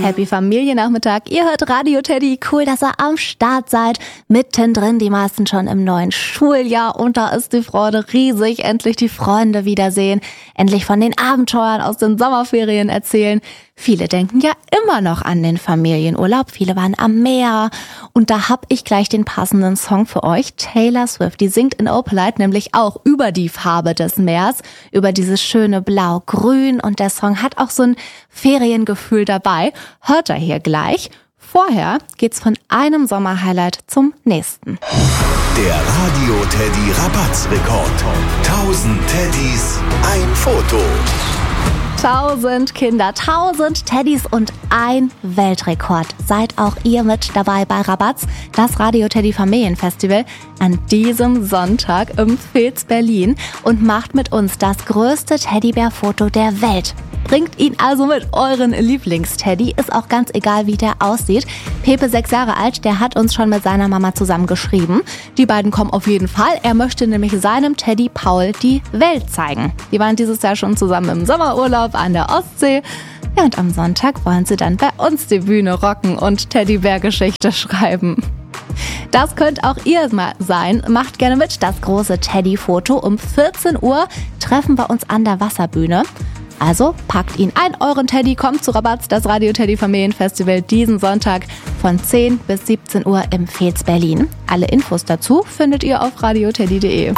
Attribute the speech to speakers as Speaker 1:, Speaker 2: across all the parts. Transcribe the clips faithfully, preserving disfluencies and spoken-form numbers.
Speaker 1: Happy Familiennachmittag. Ihr hört Radio Teddy. Cool, dass ihr am Start seid. Mittendrin, die meisten schon im neuen Schuljahr. Und da ist die Freude riesig. Endlich die Freunde wiedersehen. Endlich von den Abenteuern aus den Sommerferien erzählen. Viele denken ja immer noch an den Familienurlaub. Viele waren am Meer. Und da hab ich gleich den passenden Song für euch. Taylor Swift, die singt in Opalite nämlich auch über die Farbe des Meers, über dieses schöne Blau-Grün. Und der Song hat auch so ein Feriengefühl dabei. Hört ihr hier gleich. Vorher geht's von einem Sommerhighlight zum nächsten.
Speaker 2: Der Radio Teddy Rabatz-Rekord. Tausend Teddys, ein Foto.
Speaker 1: Tausend Kinder, tausend Teddys und ein Weltrekord. Seid auch ihr mit dabei bei Rabatz, das Radio Teddy Familienfestival an diesem Sonntag im Fez Berlin und macht mit uns das größte Teddybär-Foto der Welt. Bringt ihn also mit, euren Lieblingsteddy. Ist auch ganz egal, wie der aussieht. Pepe, sechs Jahre alt, der hat uns schon mit seiner Mama zusammen geschrieben. Die beiden kommen auf jeden Fall. Er möchte nämlich seinem Teddy Paul die Welt zeigen. Die waren dieses Jahr schon zusammen im Sommerurlaub an der Ostsee. Ja, und am Sonntag wollen sie dann bei uns die Bühne rocken und Teddybär-Geschichte schreiben. Das könnt auch ihr mal sein. Macht gerne mit. Das große Teddy-Foto um vierzehn Uhr treffen wir uns an der Wasserbühne. Also packt ihn ein, euren Teddy, kommt zu Rabatz, das Radio Teddy Familienfestival diesen Sonntag von zehn bis siebzehn Uhr im Fez Berlin. Alle Infos dazu findet ihr auf radioteddy punkt de.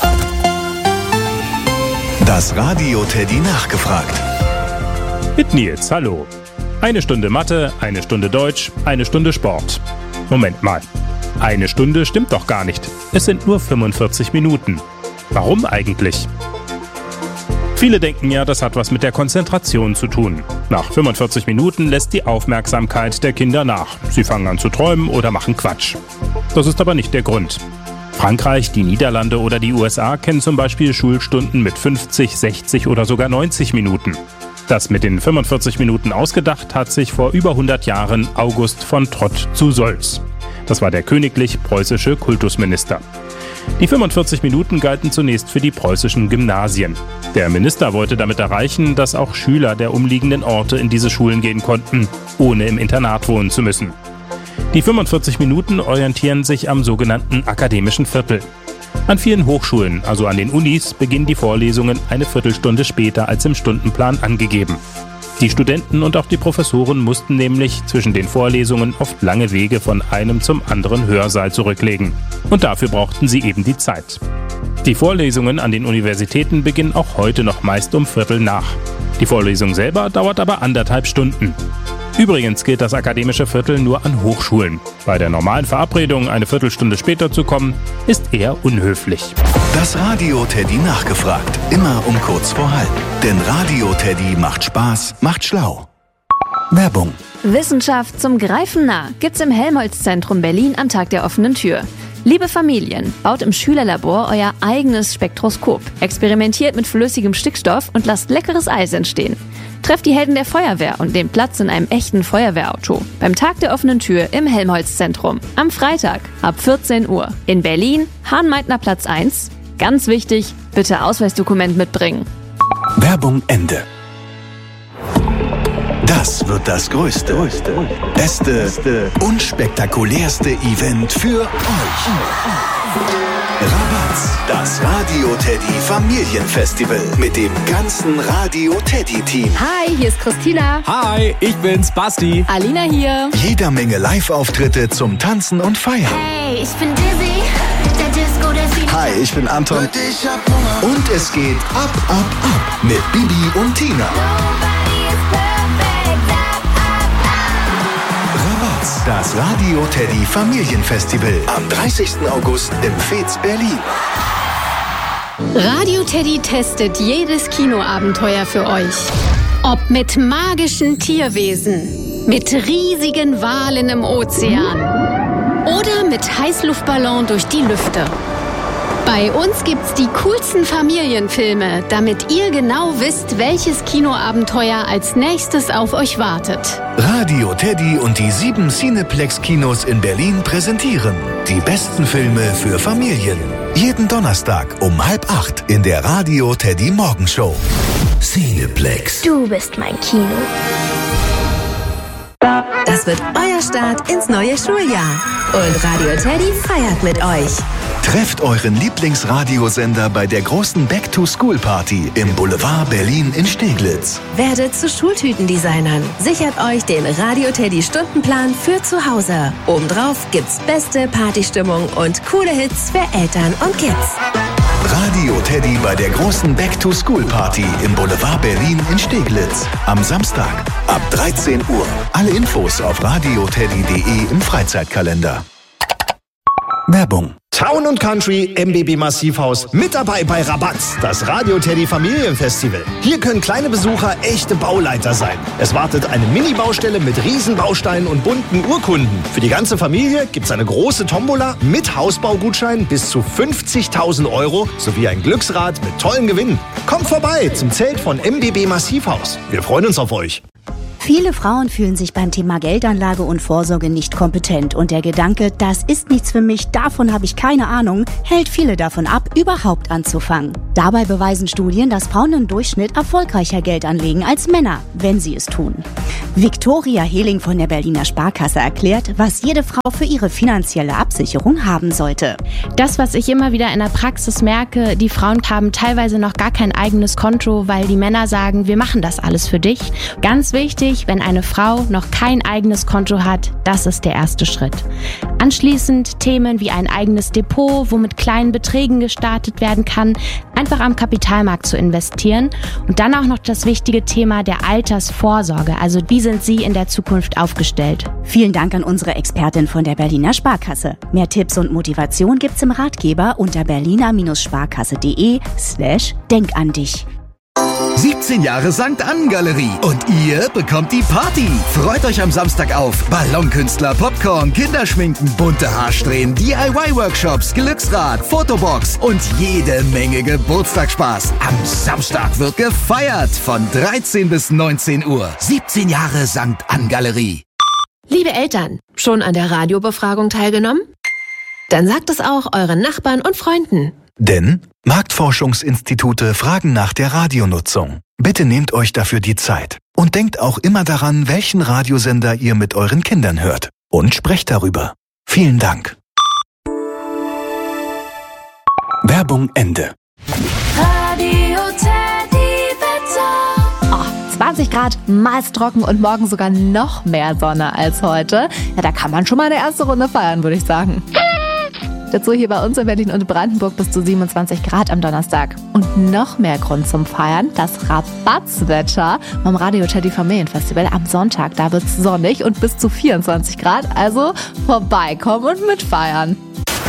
Speaker 2: Das Radio Teddy nachgefragt.
Speaker 3: Mit Nils, hallo. Eine Stunde Mathe, eine Stunde Deutsch, eine Stunde Sport. Moment mal. Eine Stunde stimmt doch gar nicht. Es sind nur fünfundvierzig Minuten. Warum eigentlich? Viele denken ja, das hat was mit der Konzentration zu tun. Nach fünfundvierzig Minuten lässt die Aufmerksamkeit der Kinder nach. Sie fangen an zu träumen oder machen Quatsch. Das ist aber nicht der Grund. Frankreich, die Niederlande oder die U S A kennen zum Beispiel Schulstunden mit fünfzig, sechzig oder sogar neunzig Minuten. Das mit den fünfundvierzig Minuten ausgedacht hat sich vor über hundert Jahren August von Trott zu Solz. Das war der königlich-preußische Kultusminister. Die fünfundvierzig Minuten galten zunächst für die preußischen Gymnasien. Der Minister wollte damit erreichen, dass auch Schüler der umliegenden Orte in diese Schulen gehen konnten, ohne im Internat wohnen zu müssen. Die fünfundvierzig Minuten orientieren sich am sogenannten akademischen Viertel. An vielen Hochschulen, also an den Unis, beginnen die Vorlesungen eine Viertelstunde später als im Stundenplan angegeben. Die Studenten und auch die Professoren mussten nämlich zwischen den Vorlesungen oft lange Wege von einem zum anderen Hörsaal zurücklegen. Und dafür brauchten sie eben die Zeit. Die Vorlesungen an den Universitäten beginnen auch heute noch meist um Viertel nach. Die Vorlesung selber dauert aber anderthalb Stunden. Übrigens gilt das akademische Viertel nur an Hochschulen. Bei der normalen Verabredung, eine Viertelstunde später zu kommen, ist eher unhöflich.
Speaker 2: Das Radio Teddy nachgefragt. Immer um kurz vor halb. Denn Radio Teddy macht Spaß, macht schlau. Werbung.
Speaker 4: Wissenschaft zum Greifen nah gibt's im Helmholtz-Zentrum Berlin am Tag der offenen Tür. Liebe Familien, baut im Schülerlabor euer eigenes Spektroskop, experimentiert mit flüssigem Stickstoff und lasst leckeres Eis entstehen. Trefft die Helden der Feuerwehr und nehmt Platz in einem echten Feuerwehrauto. Beim Tag der offenen Tür im Helmholtz-Zentrum. Am Freitag ab vierzehn Uhr. In Berlin, Hahn-Meitner Platz eins. Ganz wichtig, bitte Ausweisdokument mitbringen.
Speaker 2: Werbung Ende. Das wird das größte, beste und spektakulärste Event für euch. Rabatz, das Radio Teddy Familienfestival mit dem ganzen Radio Teddy Team.
Speaker 1: Hi, hier ist Christina.
Speaker 5: Hi, ich bin's, Basti.
Speaker 1: Alina hier.
Speaker 2: Jeder Menge Live-Auftritte zum Tanzen und Feiern.
Speaker 6: Hey, ich bin Dizzy, der Disco, der Fieber.
Speaker 2: Hi, ich bin Anton. Und es geht ab, ab, ab mit Bibi und Tina. Rabatz, das Radio Teddy Familienfestival am dreißigsten August im Fez Berlin.
Speaker 7: Radio Teddy testet jedes Kinoabenteuer für euch. Ob mit magischen Tierwesen, mit riesigen Walen im Ozean oder mit Heißluftballon durch die Lüfte. Bei uns gibt's die coolsten Familienfilme, damit ihr genau wisst, welches Kinoabenteuer als nächstes auf euch wartet.
Speaker 2: Radio Teddy und die sieben Cineplex-Kinos in Berlin präsentieren die besten Filme für Familien. Jeden Donnerstag um halb acht in der Radio Teddy Morgenshow. Cineplex.
Speaker 6: Du bist mein Kino.
Speaker 8: Das wird euer Start ins neue Schuljahr. Und Radio Teddy feiert mit euch.
Speaker 2: Trefft euren Lieblingsradiosender bei der großen Back-to-School-Party im Boulevard Berlin in Steglitz.
Speaker 8: Werdet zu Schultütendesignern. Sichert euch den Radio Teddy Stundenplan für zu Hause. Obendrauf gibt's beste Partystimmung und coole Hits für Eltern und Kids.
Speaker 2: Radio Teddy bei der großen Back-to-School-Party im Boulevard Berlin in Steglitz. Am Samstag ab dreizehn Uhr. Alle Infos auf radioteddy punkt de im Freizeitkalender. Werbung.
Speaker 9: Town und Country M B B Massivhaus mit dabei bei Rabatz, das Radio Teddy Familienfestival. Hier können kleine Besucher echte Bauleiter sein. Es wartet eine Mini-Baustelle mit Riesenbausteinen und bunten Urkunden. Für die ganze Familie gibt's eine große Tombola mit Hausbaugutschein bis zu fünfzigtausend Euro sowie ein Glücksrad mit tollen Gewinnen. Kommt vorbei zum Zelt von M B B Massivhaus. Wir freuen uns auf euch.
Speaker 10: Viele Frauen fühlen sich beim Thema Geldanlage und Vorsorge nicht kompetent und der Gedanke, das ist nichts für mich, davon habe ich keine Ahnung, hält viele davon ab, überhaupt anzufangen. Dabei beweisen Studien, dass Frauen im Durchschnitt erfolgreicher Geld anlegen als Männer, wenn sie es tun. Viktoria Hehling von der Berliner Sparkasse erklärt, was jede Frau für ihre finanzielle Absicherung haben sollte.
Speaker 11: Das, was ich immer wieder in der Praxis merke, die Frauen haben teilweise noch gar kein eigenes Konto, weil die Männer sagen, wir machen das alles für dich. Ganz wichtig, wenn eine Frau noch kein eigenes Konto hat, das ist der erste Schritt. Anschließend Themen wie ein eigenes Depot, wo mit kleinen Beträgen gestartet werden kann, einfach am Kapitalmarkt zu investieren und dann auch noch das wichtige Thema der Altersvorsorge, also wie sind Sie in der Zukunft aufgestellt?
Speaker 10: Vielen Dank an unsere Expertin von der Berliner Sparkasse. Mehr Tipps und Motivation gibt's im Ratgeber unter berliner-sparkasse.de slash denk an dich.
Speaker 12: siebzehn Jahre Sankt Ann Galerie und ihr bekommt die Party. Freut euch am Samstag auf Ballonkünstler, Popcorn, Kinderschminken, bunte Haarsträhnen, D I Y-Workshops, Glücksrad, Fotobox und jede Menge Geburtstagsspaß. Am Samstag wird gefeiert von dreizehn bis neunzehn Uhr. siebzehn Jahre Sankt Ann Galerie.
Speaker 8: Liebe Eltern, schon an der Radiobefragung teilgenommen? Dann sagt es auch euren Nachbarn und Freunden.
Speaker 2: Denn Marktforschungsinstitute fragen nach der Radionutzung. Bitte nehmt euch dafür die Zeit. Und denkt auch immer daran, welchen Radiosender ihr mit euren Kindern hört. Und sprecht darüber. Vielen Dank. Werbung Ende.
Speaker 1: Radio Teddy Wetter. Oh, zwanzig Grad, meist trocken und morgen sogar noch mehr Sonne als heute. Ja, da kann man schon mal eine erste Runde feiern, würde ich sagen. Dazu hier bei uns in Berlin und Brandenburg bis zu siebenundzwanzig Grad am Donnerstag. Und noch mehr Grund zum Feiern, das Rabatzwetter beim Radio Teddy Familienfestival am Sonntag. Da wird's sonnig und bis zu vierundzwanzig Grad, also vorbeikommen und mitfeiern.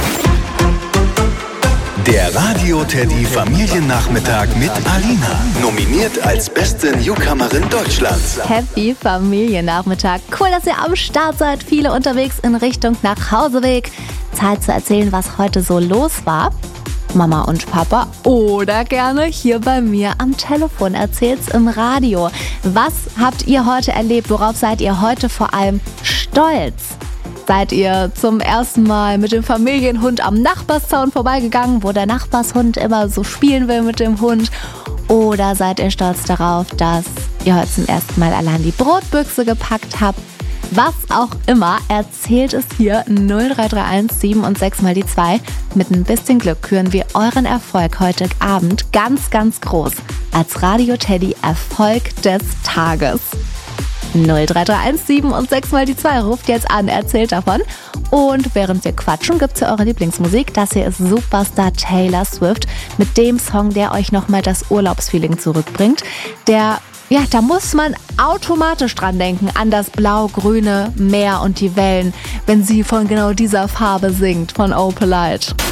Speaker 2: Der Radio Teddy Familiennachmittag mit Alina. Nominiert als beste Newcomerin Deutschlands.
Speaker 1: Happy Familiennachmittag. Cool, dass ihr am Start seid. Viele unterwegs in Richtung Nachhauseweg. Zeit zu erzählen, was heute so los war. Mama und Papa oder gerne hier bei mir am Telefon. Erzählt's im Radio. Was habt ihr heute erlebt? Worauf seid ihr heute vor allem stolz? Seid ihr zum ersten Mal mit dem Familienhund am Nachbarszaun vorbeigegangen, wo der Nachbarshund immer so spielen will mit dem Hund? Oder seid ihr stolz darauf, dass ihr heute zum ersten Mal allein die Brotbüchse gepackt habt? Was auch immer, erzählt es hier null drei drei eins sieben und sechs mal die zwei. Mit ein bisschen Glück küren wir euren Erfolg heute Abend ganz, ganz groß als Radio Teddy Erfolg des Tages. null drei drei eins sieben und sechs mal die zwei. Ruft jetzt an, erzählt davon. Und während wir quatschen, gibt's ja eure Lieblingsmusik. Das hier ist Superstar Taylor Swift mit dem Song, der euch nochmal das Urlaubsfeeling zurückbringt. Der, ja, da muss man automatisch dran denken, an das blau-grüne Meer und die Wellen, wenn sie von genau dieser Farbe singt, von Opalite.